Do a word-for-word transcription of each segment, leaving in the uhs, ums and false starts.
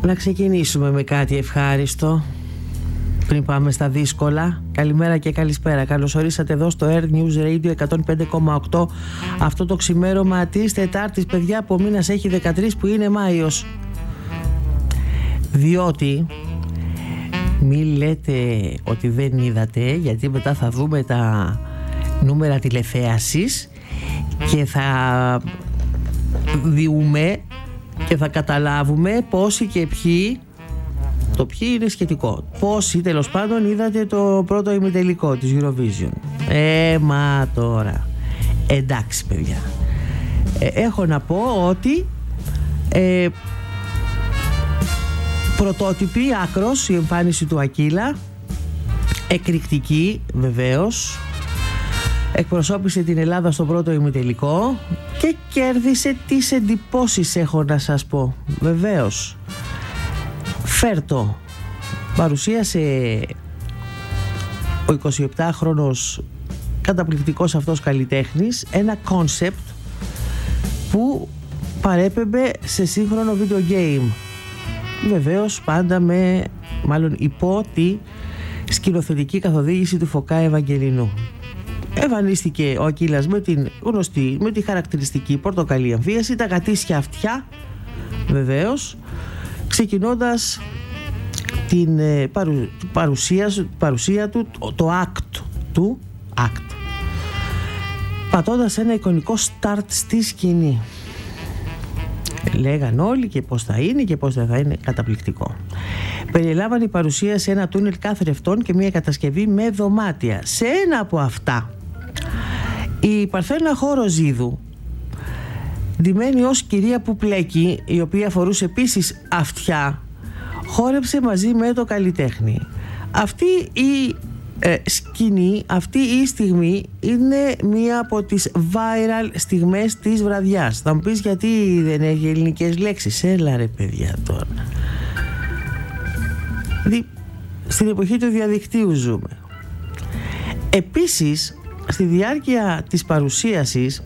Να ξεκινήσουμε με κάτι ευχάριστο πριν πάμε στα δύσκολα. Καλημέρα και καλησπέρα. Καλώς ορίσατε εδώ στο Earth News Radio εκατόν πέντε κόμμα οκτώ. Αυτό το ξημέρωμα της Τετάρτης, παιδιά, που ο μήνας έχει δεκατρείς, που είναι Μάιος. Διότι μη λέτε ότι δεν είδατε, γιατί μετά θα δούμε τα νούμερα τηλεθέασης και θα διούμε και θα καταλάβουμε πόσοι και ποιοι, το ποιοι είναι σχετικό, πόσοι τέλος πάντων είδατε το πρώτο ημιτελικό της Eurovision. Ε, μα τώρα εντάξει, παιδιά, ε, έχω να πω ότι ε, πρωτότυπη άκρος η εμφάνιση του Ακύλα, εκρηκτική βεβαίως, εκπροσώπησε την Ελλάδα στο πρώτο ημιτελικό και κέρδισε τις εντυπώσεις, έχω να σας πω. Βεβαίως, φέρτο, παρουσίασε ο εικοσιεπτάχρονος καταπληκτικός αυτός καλλιτέχνης ένα κόνσεπτ που παρέπεμπε σε σύγχρονο video game. Βεβαίως πάντα με, μάλλον υπό τη σκηνοθετική καθοδήγηση του Φωκά Ευαγγελινού. Εμφανίστηκε ο Ακύλας με την γνωστή, με τη χαρακτηριστική πορτοκαλί εμφύαση, τα γατήσια αυτιά βεβαίως, ξεκινώντας την ε, παρου, παρουσία, παρουσία του, το act του act, πατώντας ένα εικονικό start στη σκηνή. Λέγαν όλοι και πώς θα είναι και πώς δεν θα είναι. Καταπληκτικό. Περιλάμβανε η παρουσία σε ένα τούνελ καθρεφτών και μια κατασκευή με δωμάτια. Σε ένα από αυτά η Παρθένα Χόροζίδου, ντυμένη ως κυρία που πλέκει, η οποία φορούσε επίσης αυτιά, χόρεψε μαζί με το καλλιτέχνη. Αυτή η ε, σκηνή, αυτή η στιγμή είναι μία από τις viral στιγμές της βραδιάς. Θα μου πεις γιατί δεν έχει ελληνικές λέξεις. Έλα ρε παιδιά τώρα. Δηλαδή στην εποχή του διαδικτύου ζούμε. Επίσης στη διάρκεια της παρουσίασης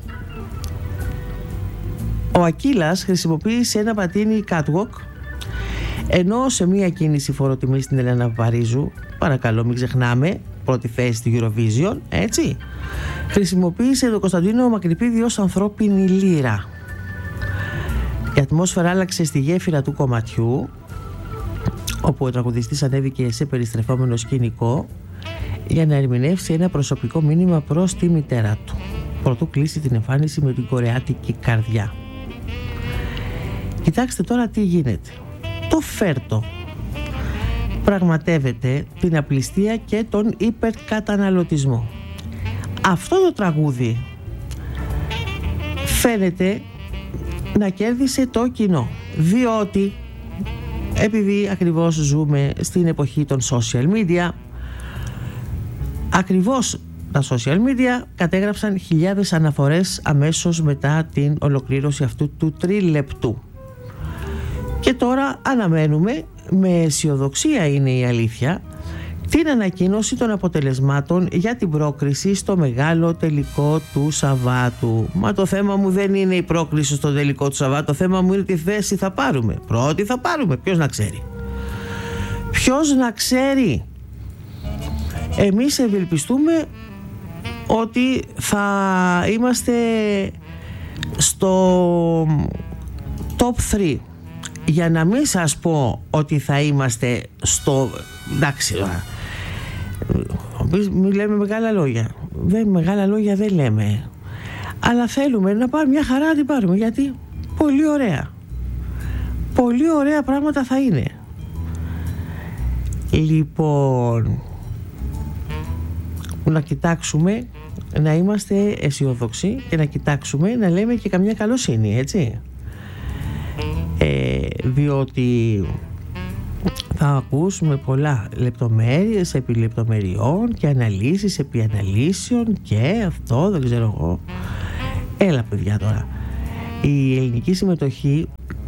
ο Ακύλας χρησιμοποίησε ένα πατίνι catwalk, ενώ σε μία κίνηση φοροτιμή στην Ελένα Παπαρίζου, παρακαλώ μην ξεχνάμε, πρώτη θέση στη Eurovision, έτσι, χρησιμοποίησε το Κωνσταντίνο Μακρυπίδη ως ανθρώπινη λύρα. Η ατμόσφαιρα άλλαξε στη γέφυρα του κομματιού, όπου ο τραγουδιστής ανέβηκε σε περιστρεφόμενο σκηνικό για να ερμηνεύσει ένα προσωπικό μήνυμα προς τη μητέρα του, προτού κλείσει την εμφάνιση με την κορεάτικη καρδιά. Κοιτάξτε τώρα τι γίνεται. Το φέρτο πραγματεύεται την απληστία και τον υπερκαταναλωτισμό. Αυτό το τραγούδι φαίνεται να κέρδισε το κοινό, διότι επειδή ακριβώς ζούμε στην εποχή των social media, ακριβώς τα social media κατέγραψαν χιλιάδες αναφορές αμέσως μετά την ολοκλήρωση αυτού του τρίλεπτου. Και τώρα αναμένουμε, με αισιοδοξία είναι η αλήθεια, την ανακοίνωση των αποτελεσμάτων για την πρόκριση στο μεγάλο τελικό του Σαββάτου. Μα το θέμα μου δεν είναι η πρόκριση στο τελικό του Σαββάτου, το θέμα μου είναι τι θέση θα πάρουμε. Πρώτη θα πάρουμε, ποιος να ξέρει. Ποιος να ξέρει. Εμείς ευελπιστούμε ότι θα είμαστε στο top τρία. Για να μην σας πω ότι θα είμαστε στο... εντάξει, μην λέμε μεγάλα λόγια. Δεν, μεγάλα λόγια δεν λέμε. Αλλά θέλουμε να πάρουμε μια χαρά να την πάρουμε. Γιατί πολύ ωραία. Πολύ ωραία πράγματα θα είναι. Λοιπόν, να κοιτάξουμε να είμαστε αισιοδοξοί και να κοιτάξουμε να λέμε και καμιά καλοσύνη, έτσι. Ε, διότι θα ακούσουμε πολλά λεπτομέρειες επί λεπτομεριών και αναλύσεις επί αναλύσεων και αυτό δεν ξέρω εγώ. Έλα παιδιά τώρα. Η ελληνική συμμετοχή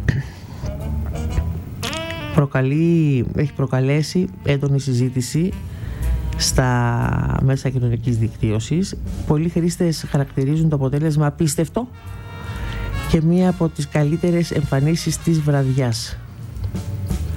προκαλεί, έχει προκαλέσει έντονη συζήτηση στα μέσα κοινωνικής δικτύωσης. Πολλοί χρήστες χαρακτηρίζουν το αποτέλεσμα απίστευτο και μία από τις καλύτερες εμφανίσεις της βραδιάς.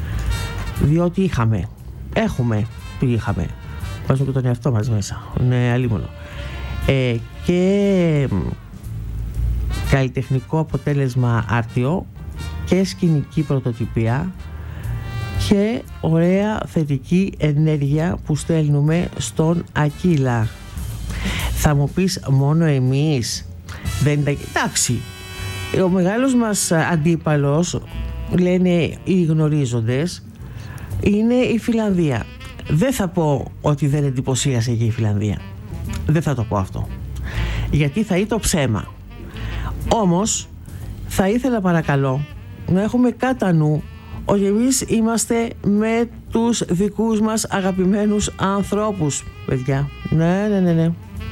διότι είχαμε, έχουμε, τι είχαμε, βάζουμε και τον εαυτό μας μέσα, είναι αλίμονο, ε, και καλλιτεχνικό αποτέλεσμα άρτιο και σκηνική πρωτοτυπία και ωραία θετική ενέργεια που στέλνουμε στον Ακύλα. Θα μου πεις μόνο εμείς? Δεν είναι... Εντάξει, ο μεγάλος μας αντίπαλος, λένε οι γνωρίζοντες, είναι η Φιλανδία. Δεν θα πω ότι δεν εντυπωσίασε και η Φιλανδία. Δεν θα το πω αυτό, γιατί θα είναι το ψέμα. Όμως θα ήθελα παρακαλώ να έχουμε κατά νου ότι εμείς είμαστε με τους δικούς μας αγαπημένους ανθρώπους, παιδιά. Ναι, ναι, ναι, ναι.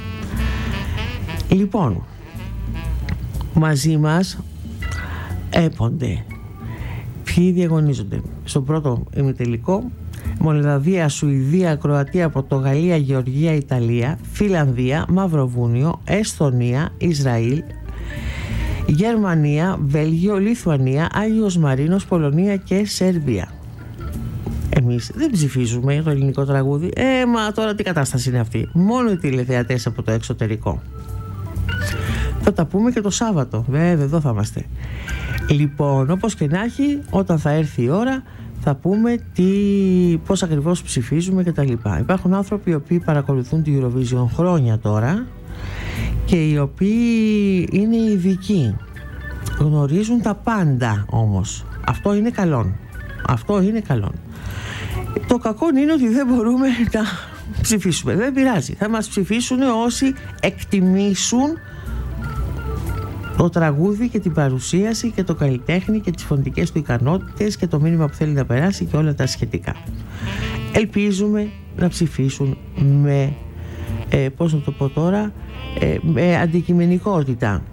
Λοιπόν, μαζί μας έπονται ποιοι διαγωνίζονται στον πρώτο ημιτελικό: Μολδαβία, Σουηδία, Κροατία, Πορτογαλία, Γεωργία, Ιταλία, Φιλανδία, Μαυροβούνιο, Εσθονία, Ισραήλ, Γερμανία, Βέλγιο, Λιθουανία, Άγιος Μαρίνος, Πολωνία και Σερβία. Εμείς δεν ψηφίζουμε το ελληνικό τραγούδι. Ε, μα τώρα τι κατάσταση είναι αυτή? Μόνο οι τηλεθεατές από το εξωτερικό. Θα τα πούμε και το Σάββατο. Βέβαια, εδώ θα είμαστε. Λοιπόν, όπως και να έχει, όταν θα έρθει η ώρα, θα πούμε τι, πώς ακριβώς ψηφίζουμε κτλ. Υπάρχουν άνθρωποι οι οποίοι παρακολουθούν τη Eurovision χρόνια τώρα και οι οποίοι είναι ειδικοί. Γνωρίζουν τα πάντα όμως. Αυτό είναι καλό. Αυτό είναι καλό. Το κακό είναι ότι δεν μπορούμε να ψηφίσουμε. Δεν πειράζει. Θα μας ψηφίσουν όσοι εκτιμήσουν το τραγούδι και την παρουσίαση και το καλλιτέχνη και τις φωνητικές του ικανότητες και το μήνυμα που θέλει να περάσει και όλα τα σχετικά. Ελπίζουμε να ψηφίσουν με, ε, πώς να το πω τώρα, ε, με αντικειμενικότητα.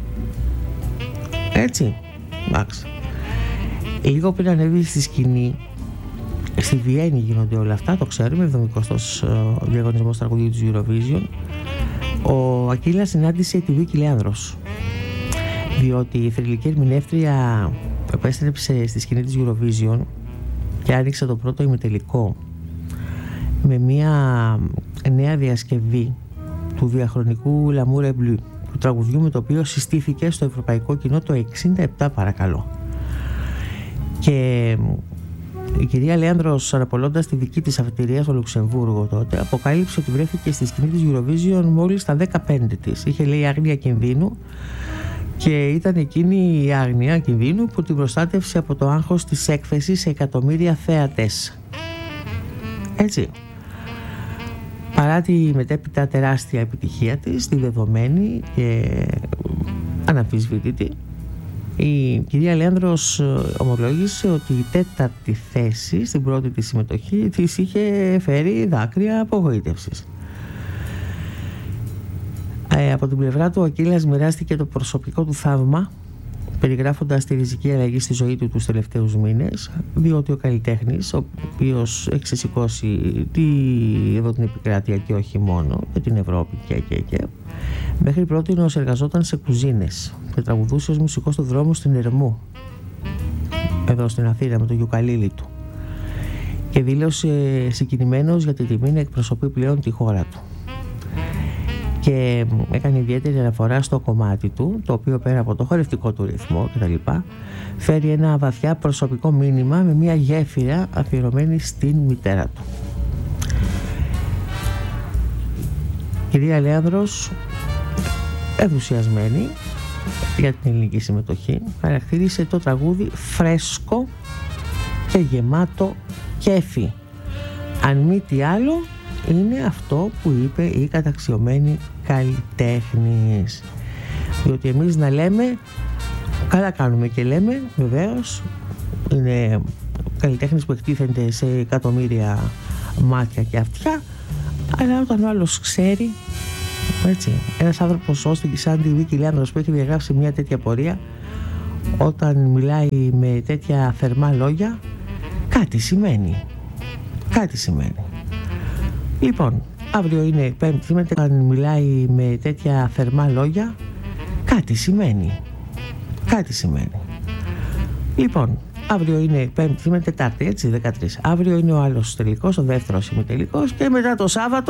Έτσι, εντάξει. Λίγο πριν ανέβει στη σκηνή, στη Βιέννη γίνονται όλα αυτά, το ξέρουμε, εβδομηκοστός διαγωνισμός τραγουδιού της Eurovision, ο Ακύλας συνάντησε τη Βίκη Λέανδρος, διότι η θρυλική ερμηνεύτρια επέστρεψε στη σκηνή της Eurovision και άνοιξε το πρώτο ημιτελικό με μια νέα διασκευή του διαχρονικού L'amour est bleu, του τραγουδιού με το οποίο συστήθηκε στο ευρωπαϊκό κοινό το εξήντα επτά, παρακαλώ. Και η κυρία Λέανδρος, αναπολώντας τη δική της αφετηρία στο Λουξεμβούργο τότε, αποκάλυψε ότι βρέθηκε στη σκηνή της Eurovision μόλις στα δεκαπέντε της. Είχε, λέει, άγνοια κινδύνου και ήταν εκείνη η άγνοια κινδύνου που την προστάτευσε από το άγχος της έκθεσης σε εκατομμύρια θέατες. Έτσι. Παρά τη μετέπειτα τεράστια επιτυχία της, τη δεδομένη και αναμφισβήτητη, η κυρία Λέανδρος ομολόγησε ότι η τέταρτη θέση στην πρώτη της συμμετοχή της είχε φέρει δάκρυα απογοήτευσης. Ε, από την πλευρά του, ο Ακύλας μοιράστηκε το προσωπικό του θαύμα, περιγράφοντας τη ριζική αλλαγή στη ζωή του τους τελευταίους μήνες, διότι ο καλλιτέχνης, ο οποίος έχει ξεσηκώσει τη, εδώ την επικράτεια και όχι μόνο, και την Ευρώπη και, και, και μέχρι πρότινος εργαζόταν σε κουζίνες και τραγουδούσε ως μουσικός του δρόμου στην Ερμού, εδώ στην Αθήνα, με το γιουκαλίλι του, και δήλωσε συγκινημένος για την τιμή να εκπροσωπεί πλέον τη χώρα του. Και έκανε ιδιαίτερη αναφορά στο κομμάτι του, το οποίο πέρα από το χορευτικό του ρυθμό κτλ, φέρει ένα βαθιά προσωπικό μήνυμα με μια γέφυρα αφιερωμένη στην μητέρα του. Κυρία Λέανδρος, ενθουσιασμένη για την ελληνική συμμετοχή, χαρακτήρισε το τραγούδι φρέσκο και γεμάτο κέφι. Αν μη τι άλλο, είναι αυτό που είπε η καταξιωμένη καλλιτέχνης. Διότι εμείς να λέμε, καλά κάνουμε και λέμε, βεβαίως, είναι καλλιτέχνης που εκτίθενται σε εκατομμύρια μάτια και αυτιά, αλλά όταν ο άλλος ξέρει, έτσι, ένας άνθρωπος ώστε σαν τη Βίκη Λέανδρος που έχει διαγράψει μια τέτοια πορεία, όταν μιλάει με τέτοια θερμά λόγια, κάτι σημαίνει. Κάτι σημαίνει. Λοιπόν, αύριο είναι Πέμπτη, θυμάται, αν μιλάει με τέτοια θερμά λόγια, κάτι σημαίνει. Κάτι σημαίνει. Λοιπόν, Αύριο είναι Πέμπτη, σήμερα Τετάρτη, έτσι, δεκατρείς. Αύριο είναι ο άλλος τελικός, ο δεύτερος ημιτελικός, και μετά το Σάββατο